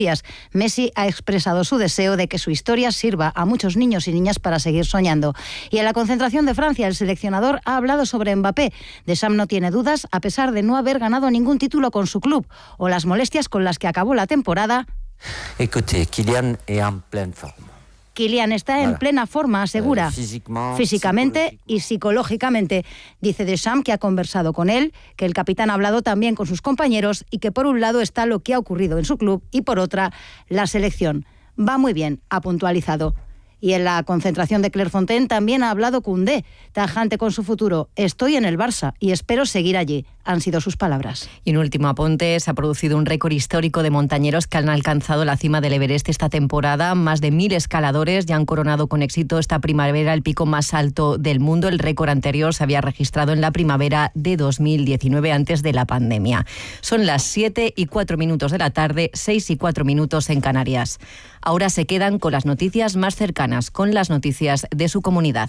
Messi ha expresado su deseo de que su historia sirva a muchos niños y niñas para seguir soñando. Y en la concentración de Francia, el seleccionador ha hablado sobre Mbappé. Deschamps no tiene dudas, a pesar de no haber ganado ningún título con su club o las molestias con las que acabó la temporada. Écoutez, Kylian est en pleine forme. Kylian está en plena forma, asegura, físicamente y psicológicamente. Dice Deschamps que ha conversado con él, que el capitán ha hablado también con sus compañeros y que por un lado está lo que ha ocurrido en su club y por otra la selección. Va muy bien, ha puntualizado. Y en la concentración de Clairefontaine también ha hablado Koundé, tajante con su futuro. Estoy en el Barça y espero seguir allí. Han sido sus palabras. Y un último apunte, se ha producido un récord histórico de montañeros que han alcanzado la cima del Everest esta temporada. Más de 1.000 escaladores ya han coronado con éxito esta primavera el pico más alto del mundo. El récord anterior se había registrado en la primavera de 2019, antes de la pandemia. Son las 7:04 de la tarde, 6:04 en Canarias. Ahora se quedan con las noticias más cercanas, con las noticias de su comunidad.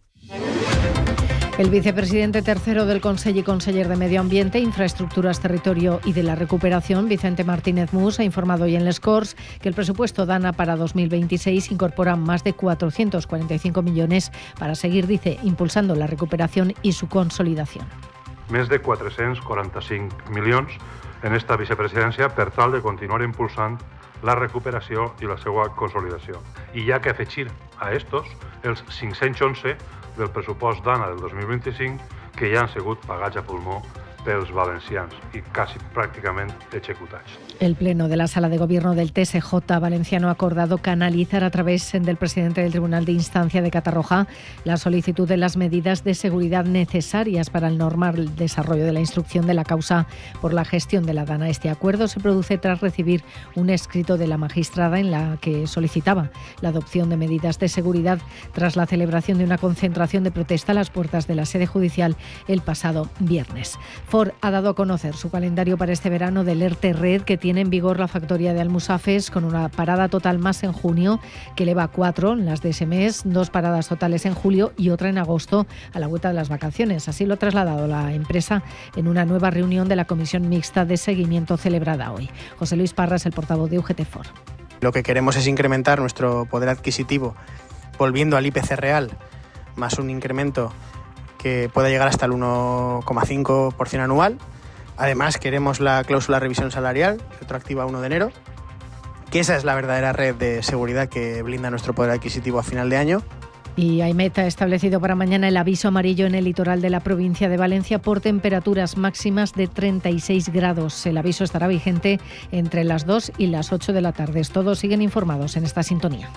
El vicepresidente tercero del Consell y conseller de Medio Ambiente, Infraestructuras, Territorio y de la Recuperación, Vicente Martínez Mus, ha informado hoy en Les Corts que el presupuesto DANA para 2026 incorpora más de 445 millones para seguir, dice, impulsando la recuperación i su consolidación. Més de 445 milions en esta vicepresidència per tal de continuar impulsant la recuperació i la seva consolidació. I hi ha que afegir a estos els 511 del pressupost d'ANA del 2025 que ja han sigut pagats a pulmó pels valencians i quasi pràcticament executats. El Pleno de la Sala de Gobierno del TSJ valenciano ha acordado canalizar a través del presidente del Tribunal de Instancia de Catarroja la solicitud de las medidas de seguridad necesarias para el normal desarrollo de la instrucción de la causa por la gestión de la DANA. Este acuerdo se produce tras recibir un escrito de la magistrada en la que solicitaba la adopción de medidas de seguridad tras la celebración de una concentración de protesta a las puertas de la sede judicial el pasado viernes. Ford ha dado a conocer su calendario para este verano del ERTE Red, que tiene en vigor la factoría de Almusafes, con una parada total más en junio, que eleva 4 las de ese mes, 2 paradas totales en julio y otra en agosto a la vuelta de las vacaciones. Así lo ha trasladado la empresa en una nueva reunión de la Comisión Mixta de Seguimiento celebrada hoy. José Luis Parra es el portavoz de UGT Ford. Lo que queremos es incrementar nuestro poder adquisitivo volviendo al IPC real, más un incremento que pueda llegar hasta el 1,5% anual. Además, queremos la cláusula de revisión salarial, retroactiva a 1 de enero, que esa es la verdadera red de seguridad que blinda nuestro poder adquisitivo a final de año. Y AEMET ha establecido para mañana el aviso amarillo en el litoral de la provincia de Valencia por temperaturas máximas de 36 grados. El aviso estará vigente entre las 2 y las 8 de la tarde. Todos siguen informados en esta sintonía.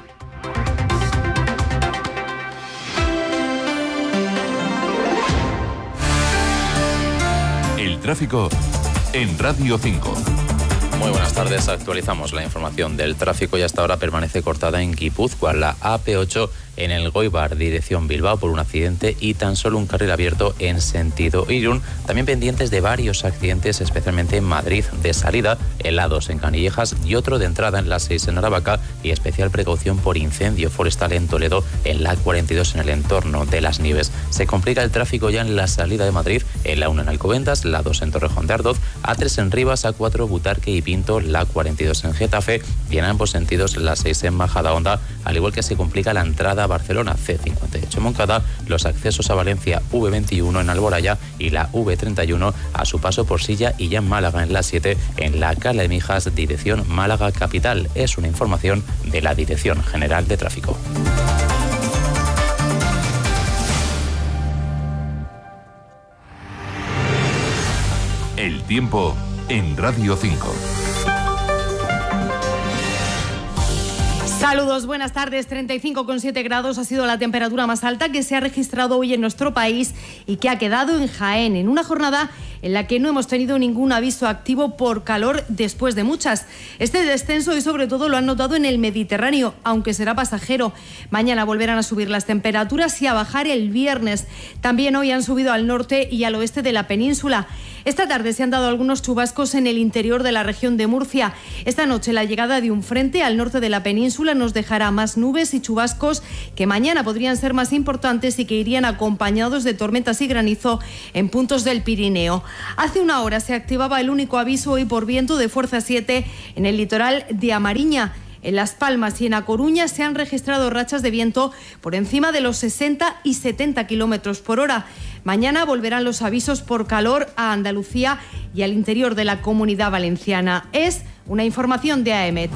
Tráfico en Radio 5. Muy buenas tardes, actualizamos la información del tráfico y hasta ahora permanece cortada en Guipúzcoa, la AP8 en el Goibar, dirección Bilbao, por un accidente y tan solo un carril abierto en sentido Irún. También pendientes de varios accidentes, especialmente en Madrid, de salida, en la 2 en Canillejas y otro de entrada en la 6 en Aravaca, y especial precaución por incendio forestal en Toledo, en la 42 en el entorno de Las Nieves. Se complica el tráfico ya en la salida de Madrid, en la 1 en Alcobendas, la 2 en Torrejón de Ardoz, A3 en Rivas, A4 Butarque y Pinto, la 42 en Getafe y en ambos sentidos la 6 en Majadahonda, al igual que se complica la entrada a Barcelona, C58 en Moncada, los accesos a Valencia, V21 en Alboraya y la V31 a su paso por Silla y ya en Málaga en la 7 en la Cala de Mijas, dirección Málaga Capital. Es una información de la Dirección General de Tráfico. El tiempo en Radio 5. Saludos, buenas tardes. 35,7 grados ha sido la temperatura más alta que se ha registrado hoy en nuestro país y que ha quedado en Jaén, en una jornada en la que no hemos tenido ningún aviso activo por calor después de muchas. Este descenso y sobre todo lo han notado en el Mediterráneo, aunque será pasajero. Mañana volverán a subir las temperaturas y a bajar el viernes. También hoy han subido al norte y al oeste de la península. Esta tarde se han dado algunos chubascos en el interior de la región de Murcia. Esta noche la llegada de un frente al norte de la península nos dejará más nubes y chubascos que mañana podrían ser más importantes y que irían acompañados de tormentas y granizo en puntos del Pirineo. Hace una hora se activaba el único aviso hoy por viento de fuerza 7 en el litoral de A Mariña. En Las Palmas y en A Coruña se han registrado rachas de viento por encima de los 60 y 70 kilómetros por hora. Mañana volverán los avisos por calor a Andalucía y al interior de la Comunidad Valenciana. Es una información de AEMET.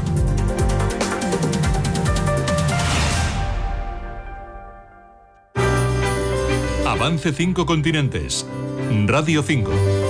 Avance 5 continentes. Radio 5.